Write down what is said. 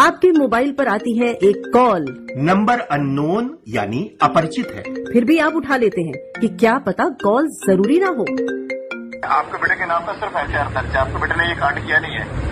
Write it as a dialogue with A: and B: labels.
A: आपके मोबाइल पर आती है एक कॉल,
B: नंबर अननोन यानी अपरिचित है,
A: फिर भी आप उठा लेते हैं कि क्या पता कॉल जरूरी ना हो।
C: आपके बेटे के नाम पर सिर्फ एफआईआर दर्ज है, आपके बेटे ने ये कांड किया नहीं है।